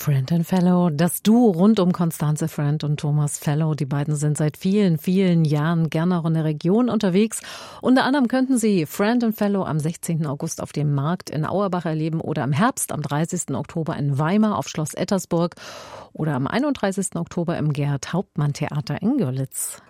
Friend and Fellow, das Duo rund um Constanze Friend und Thomas Fellow. Die beiden sind seit vielen, vielen Jahren gerne auch in der Region unterwegs. Unter anderem könnten Sie Friend and Fellow am 16. August auf dem Markt in Auerbach erleben oder im Herbst am 30. Oktober in Weimar auf Schloss Ettersburg oder am 31. Oktober im Gerhard-Hauptmann-Theater in Görlitz.